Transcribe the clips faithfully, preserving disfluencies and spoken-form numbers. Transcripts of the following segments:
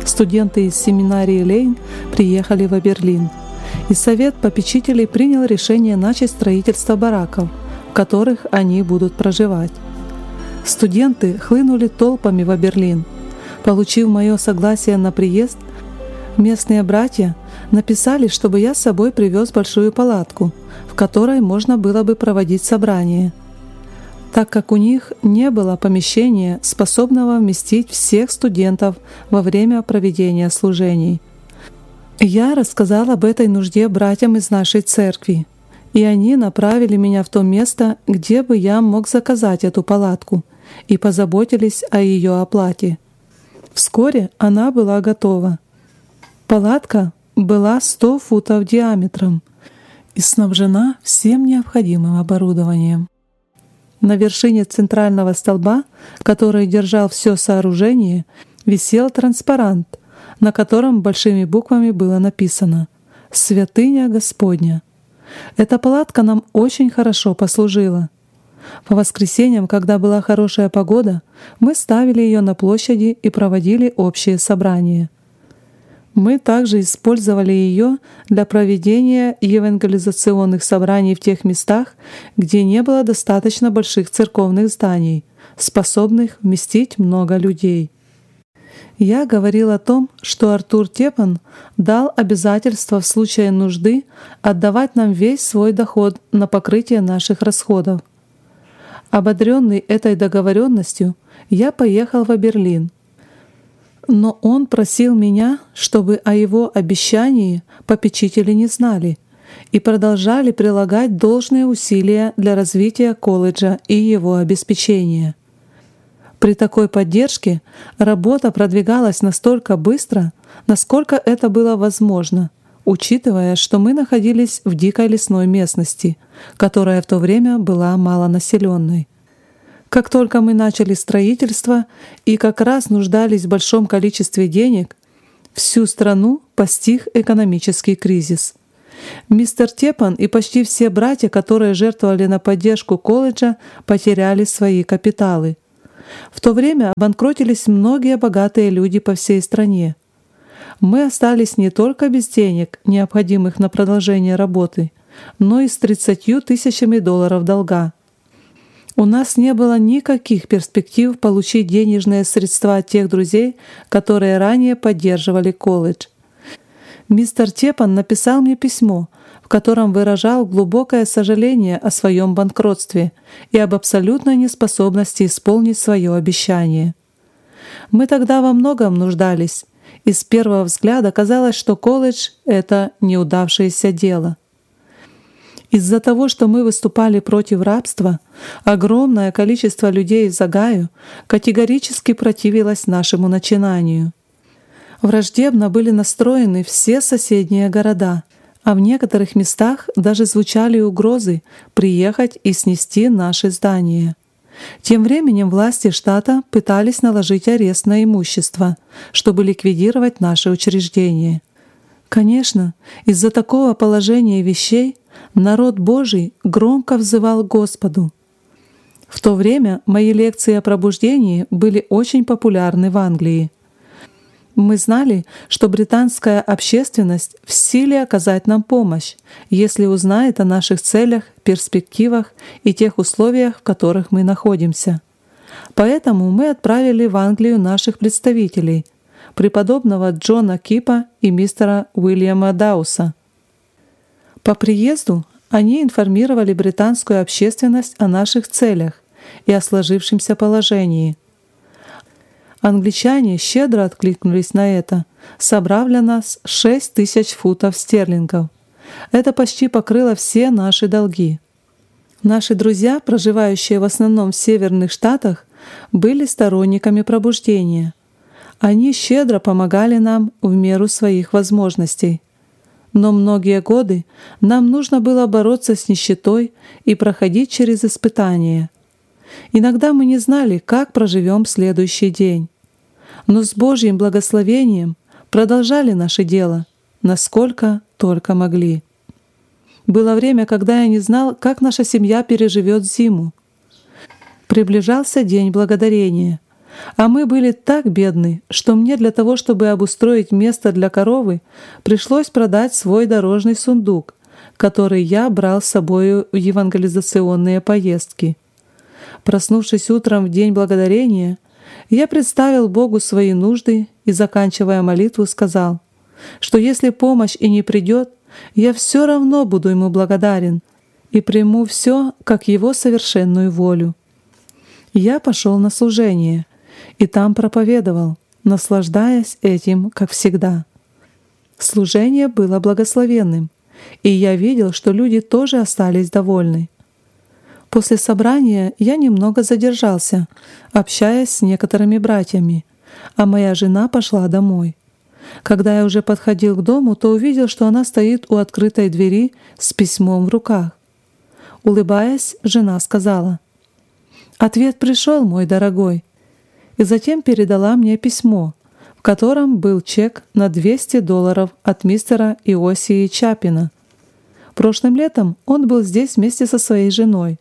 студенты из семинарии Лейн приехали в Аберлин, и совет попечителей принял решение начать строительство бараков, в которых они будут проживать. Студенты хлынули толпами в Аберлин. Получив мое согласие на приезд, местные братья написали, чтобы я с собой привез большую палатку, в которой можно было бы проводить собрание, так как у них не было помещения, способного вместить всех студентов во время проведения служений. Я рассказал об этой нужде братьям из нашей церкви, и они направили меня в то место, где бы я мог заказать эту палатку, и позаботились о ее оплате. Вскоре она была готова. Палатка была сто футов диаметром и снабжена всем необходимым оборудованием. На вершине центрального столба, который держал все сооружение, висел транспарант, на котором большими буквами было написано «Святыня Господня». Эта палатка нам очень хорошо послужила. По воскресеньям, когда была хорошая погода, мы ставили ее на площади и проводили общие собрания. Мы также использовали ее для проведения евангелизационных собраний в тех местах, где не было достаточно больших церковных зданий, способных вместить много людей. Я говорил о том, что Артур Тепан дал обязательство в случае нужды отдавать нам весь свой доход на покрытие наших расходов. Ободренный этой договоренностью, я поехал в Берлин. Но он просил меня, чтобы о его обещании попечители не знали и продолжали прилагать должные усилия для развития колледжа и его обеспечения. При такой поддержке работа продвигалась настолько быстро, насколько это было возможно, учитывая, что мы находились в дикой лесной местности, которая в то время была малонаселенной. Как только мы начали строительство и как раз нуждались в большом количестве денег, всю страну постиг экономический кризис. Мистер Тепан и почти все братья, которые жертвовали на поддержку колледжа, потеряли свои капиталы. В то время обанкротились многие богатые люди по всей стране. Мы остались не только без денег, необходимых на продолжение работы, но и с тридцатью тысячами долларов долга. У нас не было никаких перспектив получить денежные средства от тех друзей, которые ранее поддерживали колледж. Мистер Тепан написал мне письмо, в котором выражал глубокое сожаление о своем банкротстве и об абсолютной неспособности исполнить свое обещание. Мы тогда во многом нуждались, и с первого взгляда казалось, что колледж — это неудавшееся дело. Из-за того, что мы выступали против рабства, огромное количество людей из Огайо категорически противилось нашему начинанию. Враждебно были настроены все соседние города, а в некоторых местах даже звучали угрозы приехать и снести наши здания. Тем временем власти штата пытались наложить арест на имущество, чтобы ликвидировать наши учреждения. Конечно, из-за такого положения вещей народ Божий громко взывал к Господу. В то время мои лекции о пробуждении были очень популярны в Англии. Мы знали, что британская общественность в силе оказать нам помощь, если узнает о наших целях, перспективах и тех условиях, в которых мы находимся. Поэтому мы отправили в Англию наших представителей, преподобного Джона Кипа и мистера Уильяма Дауса. По приезду они информировали британскую общественность о наших целях и о сложившемся положении. Англичане щедро откликнулись на это, собрав для нас шесть тысяч фунтов стерлингов. Это почти покрыло все наши долги. Наши друзья, проживающие в основном в северных штатах, были сторонниками пробуждения. Они щедро помогали нам в меру своих возможностей. Но многие годы нам нужно было бороться с нищетой и проходить через испытания. Иногда мы не знали, как проживем следующий день. Но с Божьим благословением продолжали наше дело, насколько только могли. Было время, когда я не знал, как наша семья переживет зиму. Приближался День Благодарения. А мы были так бедны, что мне для того, чтобы обустроить место для коровы, пришлось продать свой дорожный сундук, который я брал с собой в евангелизационные поездки. Проснувшись утром в День Благодарения, я представил Богу свои нужды и, заканчивая молитву, сказал, что если помощь и не придет, я все равно буду Ему благодарен и приму все как Его совершенную волю. Я пошел на служение и там проповедовал, наслаждаясь этим, как всегда. Служение было благословенным, и я видел, что люди тоже остались довольны. После собрания я немного задержался, общаясь с некоторыми братьями, а моя жена пошла домой. Когда я уже подходил к дому, то увидел, что она стоит у открытой двери с письмом в руках. Улыбаясь, жена сказала: «Ответ пришел, мой дорогой», и затем передала мне письмо, в котором был чек на двести долларов от мистера Иосии Чапина. Прошлым летом он был здесь вместе со своей женой.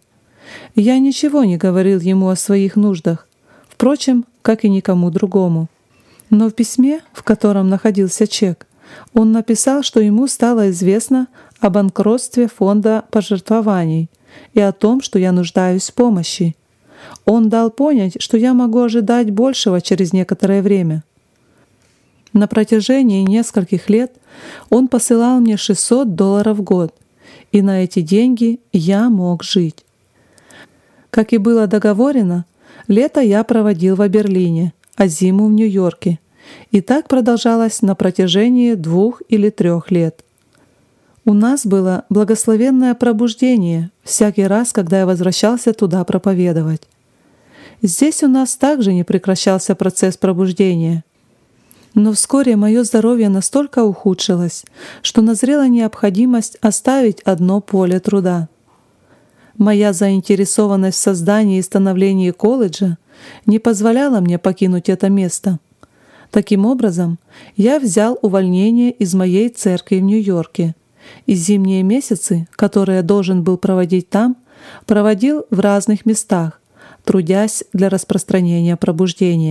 Я ничего не говорил ему о своих нуждах, впрочем, как и никому другому. Но в письме, в котором находился чек, он написал, что ему стало известно о банкротстве фонда пожертвований и о том, что я нуждаюсь в помощи. Он дал понять, что я могу ожидать большего через некоторое время. На протяжении нескольких лет он посылал мне шестьсот долларов в год, и на эти деньги я мог жить. Как и было договорено, лето я проводил в Берлине, а зиму в Нью-Йорке. И так продолжалось на протяжении двух или трех лет. У нас было благословенное пробуждение всякий раз, когда я возвращался туда проповедовать. Здесь у нас также не прекращался процесс пробуждения. Но вскоре мое здоровье настолько ухудшилось, что назрела необходимость оставить одно поле труда. Моя заинтересованность в создании и становлении колледжа не позволяла мне покинуть это место. Таким образом, я взял увольнение из моей церкви в Нью-Йорке, и зимние месяцы, которые я должен был проводить там, проводил в разных местах, трудясь для распространения пробуждения.